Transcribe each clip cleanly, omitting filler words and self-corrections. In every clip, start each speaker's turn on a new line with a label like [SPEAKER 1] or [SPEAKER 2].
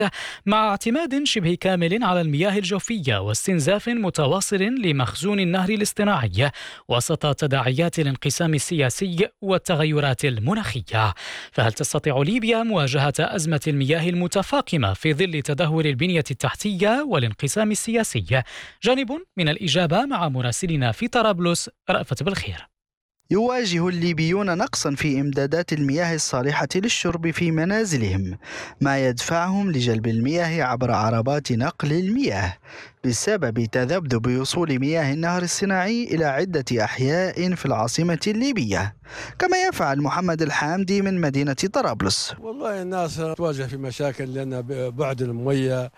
[SPEAKER 1] مع اعتماد شبه كامل على المياه الجوفية واستنزاف متواصل لمخزون النهر الاصطناعي وسط تداعيات الانقسام السياسي والتغيرات المناخية. فهل تستطيع ليبيا مواجهة أزمة المياه المتفاقمة في ظل تدهور البنية التحتية والانقسام السياسي؟ جانب من الإجابة مع مراسلنا في طرابلس رأفت بالخير.
[SPEAKER 2] يواجه الليبيون نقصا في إمدادات المياه الصالحة للشرب في منازلهم، ما يدفعهم لجلب المياه عبر عربات نقل المياه بسبب تذبذب وصول مياه النهر الصناعي إلى عدة أحياء في العاصمة الليبية، كما يفعل محمد الحامدي من مدينة طرابلس.
[SPEAKER 3] والله الناس تواجه في مشاكل لأن بعد المياه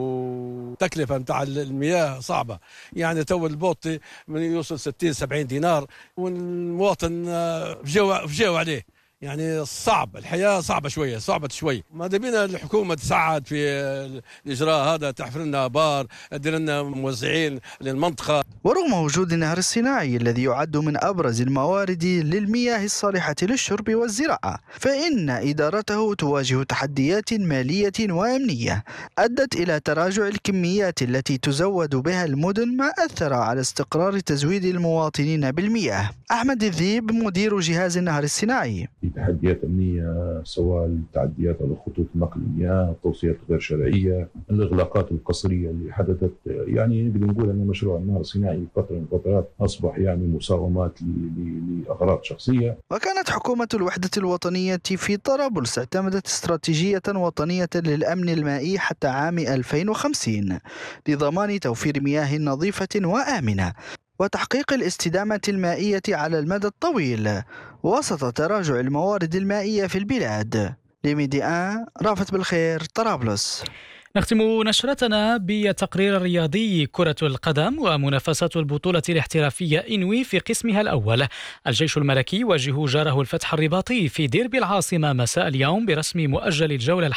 [SPEAKER 3] وتكلفة متاع المياه صعبة، يعني تو البوطي من يوصل 60-70 دينار والمواطن فجاو عليه، يعني صعب، الحياة صعبة شوية. ماذا بينا الحكومة تساعد في الإجراء هذا، تحفر لنا آبار، تدير لنا موزعين للمنطقة.
[SPEAKER 2] ورغم وجود النهر الصناعي الذي يعد من أبرز الموارد للمياه الصالحة للشرب والزراعة، فإن إدارته تواجه تحديات مالية وأمنية أدت إلى تراجع الكميات التي تزود بها المدن، ما أثر على استقرار تزويد المواطنين بالمياه. أحمد الذيب مدير جهاز النهر الصناعي:
[SPEAKER 4] تحديات أمنية، سواء التعديات على خطوط نقل المياه، التوصيات غير شرعية، الإغلاقات القسرية اللي حدثت، يعني نقدر نقول أن مشروع النهر الصناعي فترة من الفترات أصبح يعني مساومات لأغراض شخصية.
[SPEAKER 2] وكانت حكومة الوحدة الوطنية في طرابلس اعتمدت استراتيجية وطنية للأمن المائي حتى عام 2050 لضمان توفير مياه نظيفة وآمنة وتحقيق الاستدامة المائية على المدى الطويل وسط تراجع الموارد المائية في البلاد. لميديان، رأفت بالخير، طرابلس.
[SPEAKER 1] نختم نشرتنا بالتقرير الرياضي. كرة القدم ومنافسات البطولة الاحترافية إنوي في قسمها الأول. الجيش الملكي يواجه جاره الفتح الرباطي في ديربي العاصمة مساء اليوم برسم مؤجل الجولة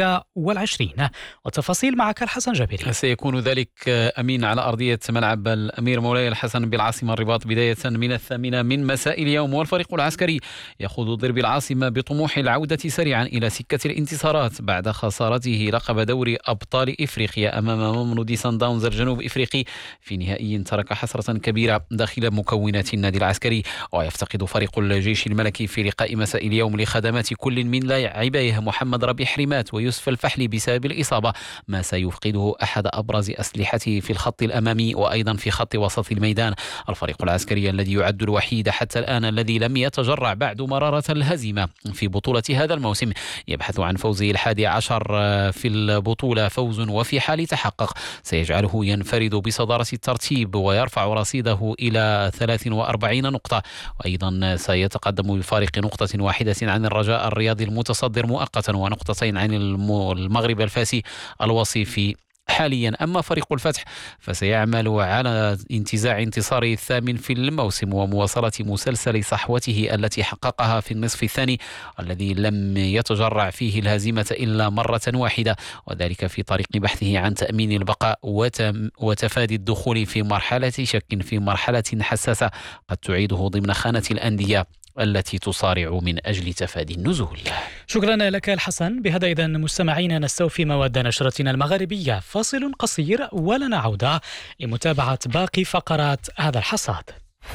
[SPEAKER 1] 21. والتفاصيل معك الحسن جابري.
[SPEAKER 5] سيكون ذلك أمين على أرضية ملعب الأمير مولاي الحسن بالعاصمة الرباط بداية من 8 من مساء اليوم. والفريق العسكري يخوض ديربي العاصمة بطموح العودة سريعا إلى سكة الانتصارات بعد خسارته لقب دوري أبطال إفريقيا أمام ممرودي سان داونز الجنوب إفريقي في نهائي ترك حسرة كبيرة داخل مكونات النادي العسكري. ويفتقد فريق الجيش الملكي في لقاء مساء اليوم لخدمات كل من لاعبيه محمد ربيع حريمات ويوسف الفحلي بسبب الإصابة، ما سيفقده أحد أبرز أسلحته في الخط الأمامي وأيضا في خط وسط الميدان. الفريق العسكري الذي يعد الوحيد حتى الآن الذي لم يتجرع بعد مرارة الهزيمة في بطولة هذا الموسم يبحث عن فوزه 11 في البطولة، فوز وفي حال تحقق سيجعله ينفرد بصدارة الترتيب ويرفع رصيده إلى 43 نقطة، وأيضا سيتقدم بفارق نقطة واحدة عن الرجاء الرياضي المتصدر مؤقتا ونقطتين عن المغرب الفاسي الوصيفي حاليا. أما فريق الفتح فسيعمل على انتزاع انتصاره 8 في الموسم ومواصلة مسلسل صحوته التي حققها في النصف الثاني الذي لم يتجرع فيه الهزيمة إلا مرة واحدة، وذلك في طريق بحثه عن تأمين البقاء وتفادي الدخول في مرحلة شك في مرحلة حساسة قد تعيده ضمن خانة الأندية التي تصارع من أجل تفادي النزول.
[SPEAKER 1] شكرا لك الحسن. بهذا إذن مستمعينا نستوفي مواد نشرتنا المغاربية. فاصل قصير ولنا عودة لمتابعة باقي فقرات هذا الحصاد.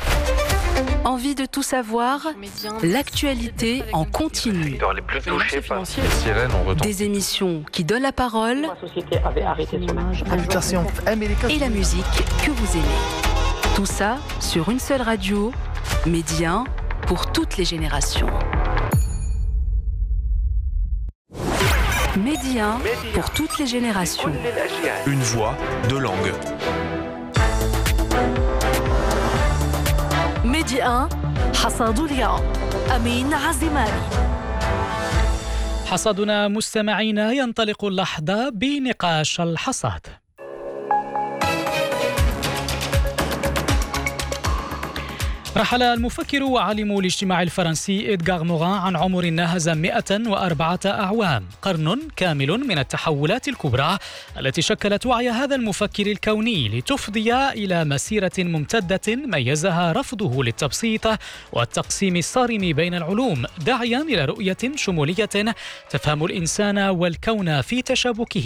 [SPEAKER 6] Envie de tout savoir, l'actualité en continu. Des émissions qui donnent la parole et la musique que vous aimez. Tout ça sur une seule radio, Médien, pour toutes les générations. Médien pour toutes les générations.
[SPEAKER 7] Une voix, deux langues.
[SPEAKER 8] ميديا حصاد اليوم أمين عزيماني.
[SPEAKER 1] حصادنا مستمعينا ينطلق اللحظة بنقاش الحصاد. رحل المفكر وعالم الاجتماع الفرنسي إدغار موغان عن عمر ناهز 104 أعوام، قرن كامل من التحولات الكبرى التي شكلت وعي هذا المفكر الكوني لتفضي إلى مسيرة ممتدة ميزها رفضه للتبسيط والتقسيم الصارم بين العلوم، داعيا إلى رؤية شمولية تفهم الإنسان والكون في تشابكه